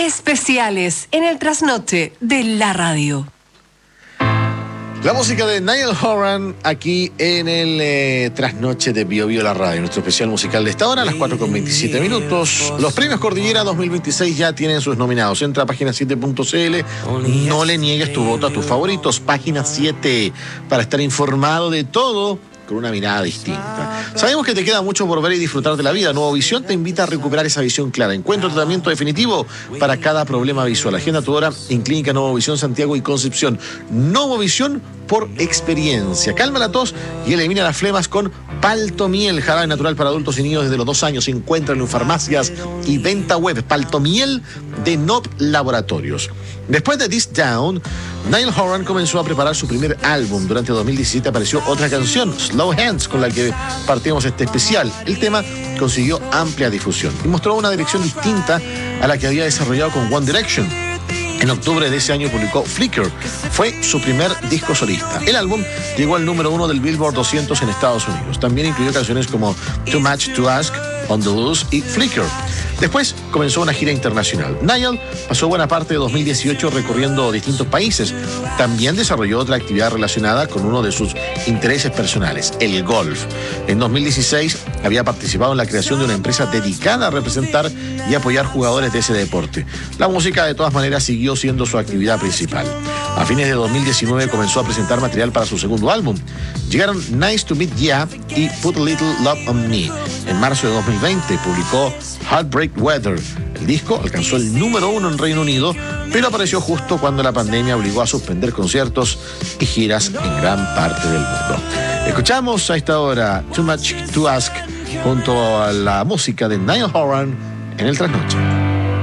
Especiales en el trasnoche de la radio. La música de Niall Horan aquí en el trasnoche de Bio Bio la radio, nuestro especial musical de esta hora a las 4:27. Los premios Cordillera 2026 ya tienen sus nominados. Entra a página7.cl, no le niegues tu voto a tus favoritos. Página 7, para estar informado de todo con una mirada distinta. Sabemos que te queda mucho por ver y disfrutar de la vida. Nuevo Visión te invita a recuperar esa visión clara. Encuentra tratamiento definitivo para cada problema visual. Agenda tu hora en Clínica Nuevo Visión Santiago y Concepción. Nuevo Visión por experiencia. Calma la tos y elimina las flemas con Paltomiel, jarabe natural para adultos y niños desde los 2 años. Encuéntralo en farmacias y venta web. Paltomiel de Nop Laboratorios. Después de This Down, Niall Horan comenzó a preparar su primer álbum. Durante 2017 apareció otra canción, Slow Hands, con la que partimos este especial. El tema consiguió amplia difusión y mostró una dirección distinta a la que había desarrollado con One Direction. En octubre de ese año publicó Flicker. Fue su primer disco solista. El álbum llegó al número 1 del Billboard 200 en Estados Unidos. También incluyó canciones como Too Much to Ask, On the Loose y Flicker. Después comenzó una gira internacional. Niall pasó buena parte de 2018 recorriendo distintos países. También desarrolló otra actividad relacionada con uno de sus intereses personales, el golf. En 2016 había participado en la creación de una empresa dedicada a representar y apoyar jugadores de ese deporte. La música, de todas maneras, siguió siendo su actividad principal. A fines de 2019 comenzó a presentar material para su segundo álbum. Llegaron Nice to Meet Ya y Put a Little Love on Me. En marzo de 2020 publicó Heartbreak Weather. El disco alcanzó el número 1 en Reino Unido, pero apareció justo cuando la pandemia obligó a suspender conciertos y giras en gran parte del mundo. Escuchamos a esta hora Too Much to Ask junto a la música de Niall Horan en el trasnoche.